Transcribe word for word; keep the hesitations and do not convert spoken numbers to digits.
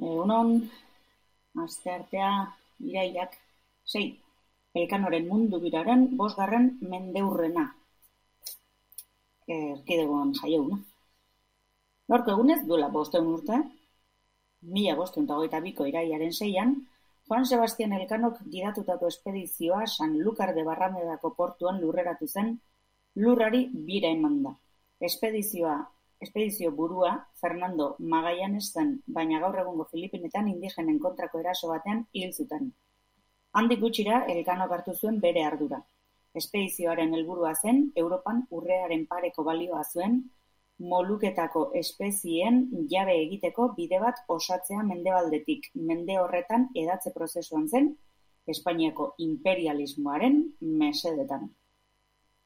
Egunon, asteartea irailak sei, Elkanoren mundu biraren bosgarren mendeurrena. Erkidegoan jaieuna. Gaurko egunez duela bosteun urte, mila bosteun eta hogeita biko irailaren seian, Juan Sebastian Elkanok gidatutako espedizioa Sanlúcar de Barramedako portuan lurreratu zen, lurrari bira eman da. Espedizioa, espedizio burua Fernando Magallanes zen, baina gaur egungo Filipinetan indigenen kontrako eraso batean hil zuten. Handik gutxira Elkanok hartu zuen bere ardura. Espedizioaren helburua zen, Europan urrearen pareko balioa zuen, Moluketako espezieen jabe egiteko bide bat osatzea mendebaldetik. Mende horretan edatze prozesuan zen, Espainiako imperialismoaren mesedetan.